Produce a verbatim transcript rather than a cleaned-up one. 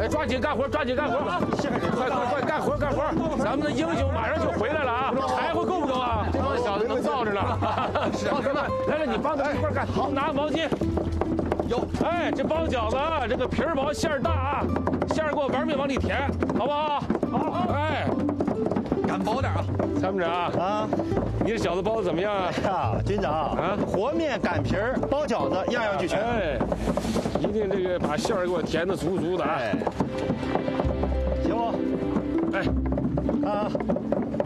哎，抓紧干活，抓紧干活！快快快，干活干活！咱们的英雄马上就回来了啊！柴火够不够啊？这帮小子能造着呢。是，同志们，来来，你帮他一块干。好，拿个毛巾。有。哎，这包饺子啊，这个皮儿薄馅儿大啊，馅儿给我玩命往里填，好不好？好。哎，敢薄点啊！参谋长啊，你这饺子包的怎么样啊？ 啊，军长啊，和面、擀皮儿、包饺子，样样俱全。 哎，一定这个把馅儿给我填的足足的啊！ 哎，行不？ 哎， 啊。